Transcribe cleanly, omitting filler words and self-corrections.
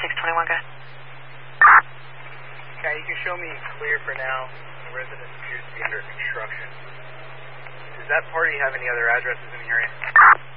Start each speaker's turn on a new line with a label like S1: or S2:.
S1: 621, go ahead.
S2: Okay, you can show me clear for now. The residence appears to be under construction. Does that party have any other addresses in the area?